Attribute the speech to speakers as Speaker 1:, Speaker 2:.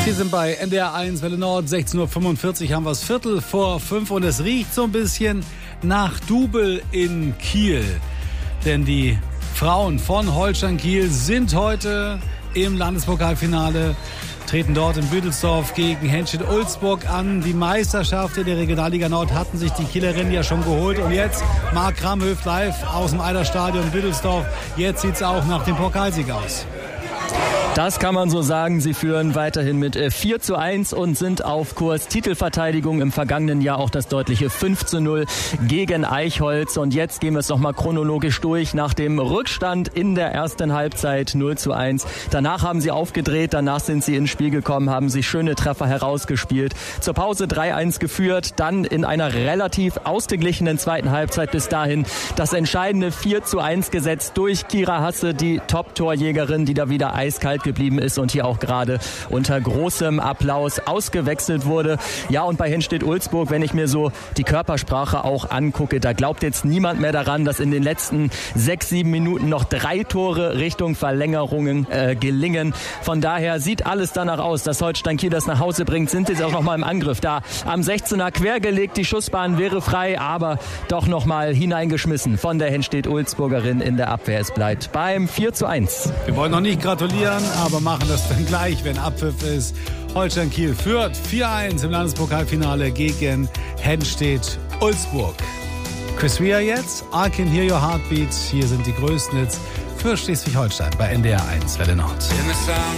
Speaker 1: Sie sind bei NDR 1 Welle Nord, 16:45 Uhr haben wir es 4:45 und es riecht so ein bisschen nach Double in Kiel. Denn die Frauen von Holstein Kiel sind heute im Landespokalfinale, treten dort in Büdelsdorf gegen Henstedt-Ulzburg an. Die Meisterschaft in der Regionalliga Nord hatten sich die Kielerinnen ja schon geholt. Und jetzt Marc Kramhöft live aus dem Eiderstadion Büdelsdorf. Jetzt sieht es auch nach dem Pokalsieg aus.
Speaker 2: Das kann man so sagen. Sie führen weiterhin mit 4:1 und sind auf Kurs. Titelverteidigung im vergangenen Jahr auch das deutliche 5:0 gegen Eichholz. Und jetzt gehen wir es nochmal chronologisch durch. Nach dem Rückstand in der ersten Halbzeit 0:1. Danach haben sie aufgedreht, danach sind sie ins Spiel gekommen, haben sich schöne Treffer herausgespielt. Zur Pause 3:1 geführt, dann in einer relativ ausgeglichenen zweiten Halbzeit bis dahin das entscheidende 4:1 gesetzt durch Kira Hasse, die Top-Torjägerin, die da wieder eiskalt geblieben ist und hier auch gerade unter großem Applaus ausgewechselt wurde. Ja, und bei Henstedt-Ulzburg, wenn ich mir so die Körpersprache auch angucke, da glaubt jetzt niemand mehr daran, dass in den letzten 6-7 Minuten noch 3 Tore Richtung Verlängerungen gelingen. Von daher sieht alles danach aus, dass Holstein Kiel das nach Hause bringt. Sind jetzt auch nochmal im Angriff da. Am 16er quergelegt, die Schussbahn wäre frei, aber doch nochmal hineingeschmissen von der Henstedt-Ulzburgerin in der Abwehr. Es bleibt beim 4:1.
Speaker 1: Wir wollen noch nicht gratulieren, aber machen das dann gleich, wenn Abpfiff ist. Holstein Kiel führt 4:1 im Landespokalfinale gegen Henstedt-Ulzburg. Chris Rea jetzt, I Can Hear Your Heartbeat. Hier sind die größten Hits für Schleswig-Holstein bei NDR 1 Welle Nord.